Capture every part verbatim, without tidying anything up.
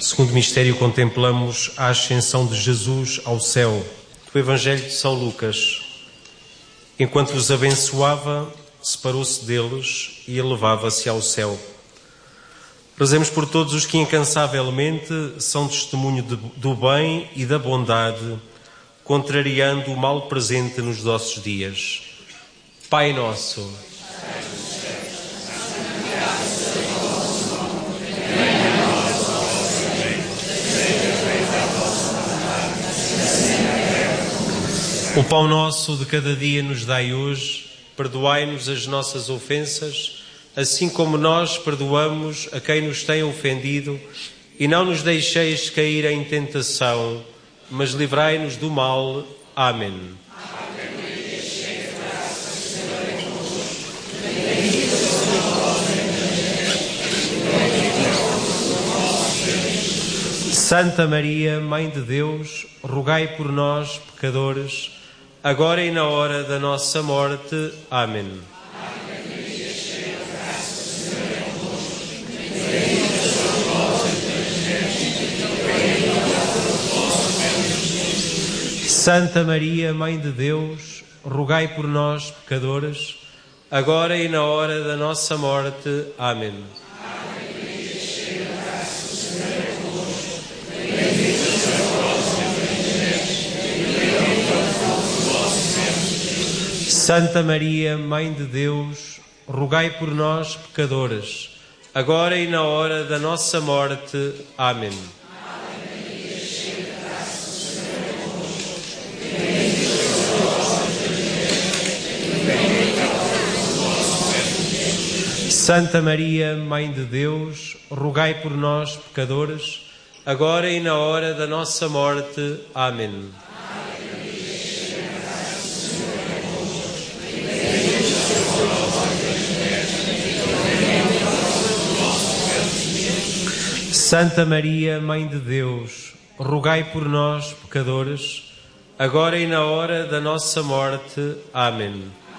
Segundo mistério, contemplamos a ascensão de Jesus ao céu. Do Evangelho de São Lucas. Enquanto os abençoava, separou-se deles e elevava-se ao céu. Rezemos por todos os que incansavelmente são testemunho de, do bem e da bondade, contrariando o mal presente nos nossos dias. Pai nosso, o pão nosso de cada dia nos dai hoje, perdoai-nos as nossas ofensas, assim como nós perdoamos a quem nos tem ofendido, e não nos deixeis cair em tentação, mas livrai-nos do mal. Amém. Santa Maria, Mãe de Deus, rogai por nós, pecadores, agora e na hora da nossa morte. Amém. Santa Maria, Mãe de Deus, rogai por nós, pecadores, agora e na hora da nossa morte. Amém. Santa Maria, Mãe de Deus, rogai por nós, pecadores, agora e na hora da nossa morte. Amém. Santa Maria, Mãe de Deus, rogai por nós, pecadores, agora e na hora da nossa morte. Amém. Santa Maria, Mãe de Deus, rogai por nós, pecadores, agora e na hora da nossa morte. Amém.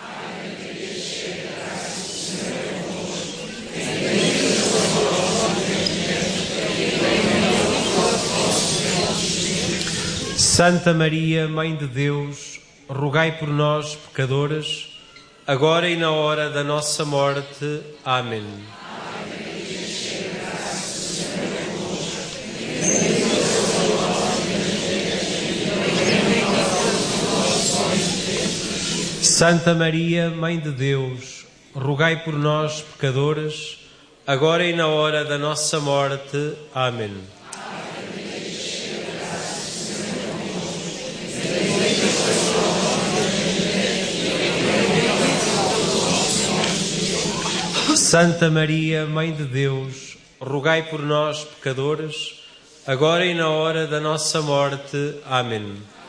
Santa Maria, Mãe de Deus, rogai por nós, pecadores, agora e na hora da nossa morte. Amém. Santa Maria, Mãe de Deus, rogai por nós, pecadores, agora e na hora da nossa morte. Amém. Santa Maria, Mãe de Deus, rogai por nós, pecadores, agora e na hora da nossa morte. Amém.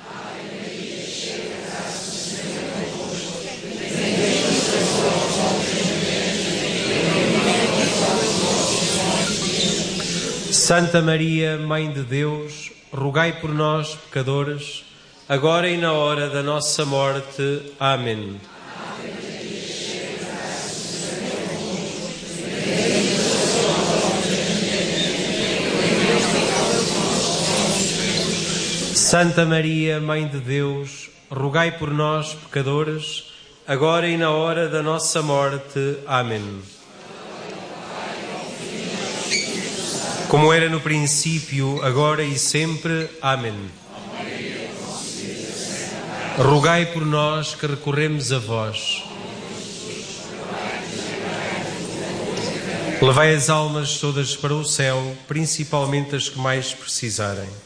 Santa Maria, Mãe de Deus, rogai por nós, pecadores, agora e na hora da nossa morte. Amém. Santa Maria, Mãe de Deus, rogai por nós, pecadores, agora e na hora da nossa morte. Amém. Como era no princípio, agora e sempre. Amém. Rogai por nós que recorremos a vós. Levai as almas todas para o céu, principalmente as que mais precisarem.